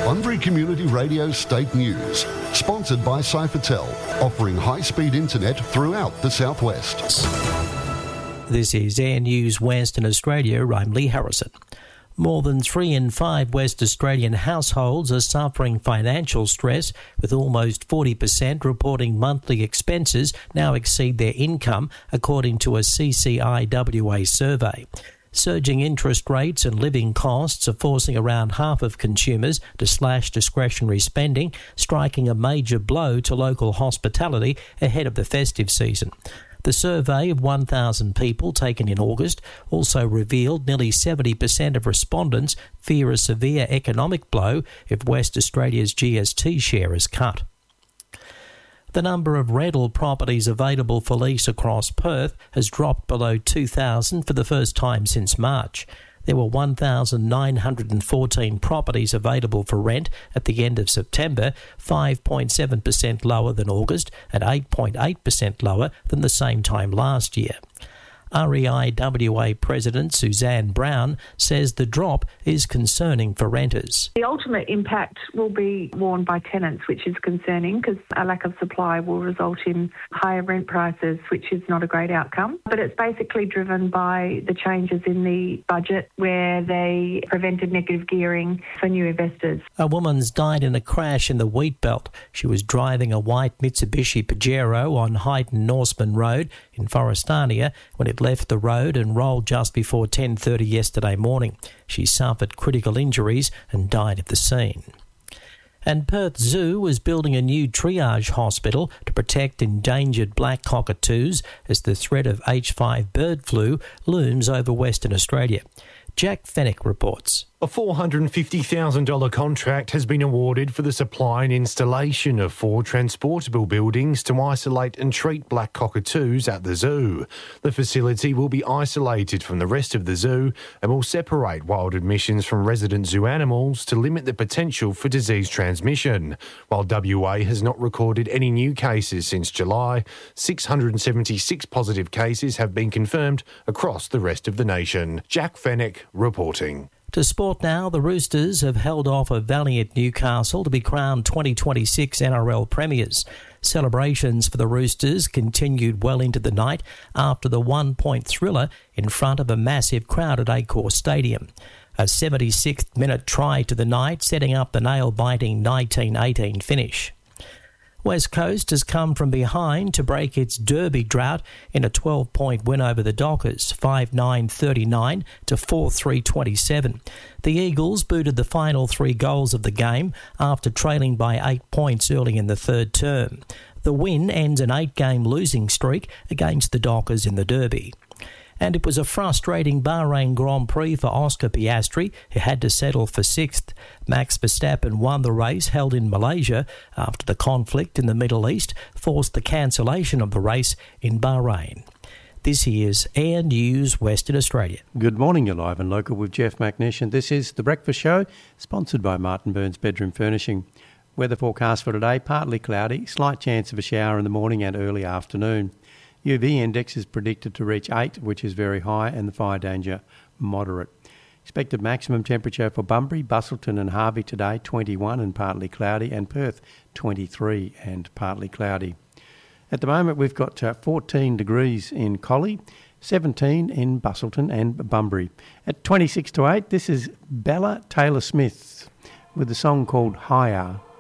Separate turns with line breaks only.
Bunbury Community Radio State News, sponsored by Cyphertel, offering high-speed internet throughout the southwest.
This is Air News Western Australia. I'm Lee Harrison. More than 3 in 5 West Australian households are suffering financial stress, with almost 40% reporting monthly expenses now exceed their income, according to a CCIWA survey. Surging interest rates and living costs are forcing around half of consumers to slash discretionary spending, striking a major blow to local hospitality ahead of the festive season. The survey of 1,000 people taken in August also revealed nearly 70% of respondents fear a severe economic blow if West Australia's GST share is cut. The number of rental properties available for lease across Perth has dropped below 2,000 for the first time since March. There were 1,914 properties available for rent at the end of September, 5.7% lower than August and 8.8% lower than the same time last year. REIWA President Suzanne Brown says the drop is concerning for renters.
The ultimate impact will be borne by tenants, which is concerning because a lack of supply will result in higher rent prices, which is not a great outcome. But it's basically driven by the changes in the budget where they prevented negative gearing for new investors.
A woman's died in a crash in the Wheatbelt. She was driving a white Mitsubishi Pajero on Heighton Norseman Road in Forestania when it left the road and rolled just before 10:30 yesterday morning. She suffered critical injuries and died at the scene. And Perth Zoo is building a new triage hospital to protect endangered black cockatoos as the threat of H5 bird flu looms over Western Australia. Jack Fennick reports.
A $450,000 contract has been awarded for the supply and installation of 4 transportable buildings to isolate and treat black cockatoos at the zoo. The facility will be isolated from the rest of the zoo and will separate wild admissions from resident zoo animals to limit the potential for disease transmission. While WA has not recorded any new cases since July, 676 positive cases have been confirmed across the rest of the nation. Jack Fennick reporting.
To sport now, the Roosters have held off a valiant Newcastle to be crowned 2026 NRL premiers. Celebrations for the Roosters continued well into the night after the one-point thriller in front of a massive crowd at Accor Stadium. A 76th minute try to the night, setting up the nail-biting 19-18 finish. West Coast has come from behind to break its Derby drought in a 12-point win over the Dockers, 5-9-39 to 4-3-27. The Eagles booted the final 3 goals of the game after trailing by 8 points early in the third term. The win ends an 8-game losing streak against the Dockers in the Derby. And it was a frustrating Bahrain Grand Prix for Oscar Piastri, who had to settle for 6th. Max Verstappen won the race held in Malaysia after the conflict in the Middle East forced the cancellation of the race in Bahrain. This is Air News Western Australia.
Good morning, you're live and local with Jeff McNish, and this is The Breakfast Show, sponsored by Martin Burns Bedroom Furnishing. Weather forecast for today, partly cloudy, slight chance of a shower in the morning and early afternoon. UV index is predicted to reach 8, which is very high, and the fire danger moderate. Expected maximum temperature for Bunbury, Busselton and Harvey today, 21 and partly cloudy, and Perth, 23 and partly cloudy. At the moment, we've got 14 degrees in Collie, 17 in Busselton and Bunbury. At 26 to 8, this is Bella Taylor Smith with a song called Higher.